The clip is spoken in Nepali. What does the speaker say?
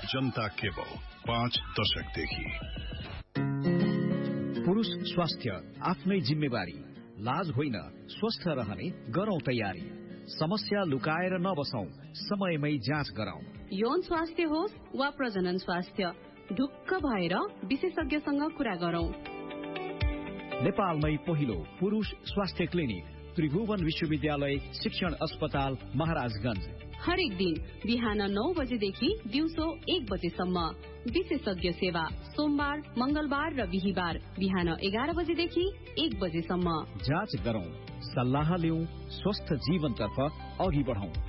जनता केबल 5 दशकदेखि। पुरुष स्वास्थ्य आफ्नै जिम्मेवारी, लाज होइन, स्वस्थ रहने गरौं तयारी। समस्या लुकाएर नबसौं, समयमै जाँच गरौं। यौन स्वास्थ्य होस् वा प्रजनन स्वास्थ्य, ढुक्क भएर विशेषज्ञसँग कुरा गरौं। नेपालमै पहिलो पुरुष स्वास्थ्य क्लिनिक, त्रिभुवन विश्वविद्यालय शिक्षण अस्पताल, महाराजगंज। हरेक दिन बिहान 9 बजेदेखि दिउँसो 1 बजेसम्म। विशेषज्ञ सेवा सोमबार, मंगलबार र बिहीबार बिहान 11 बजेदेखि 1 बजेसम्म। जाँच गरौं, सल्लाह लिऊ, स्वस्थ जीवनतर्फ अघि बढौं।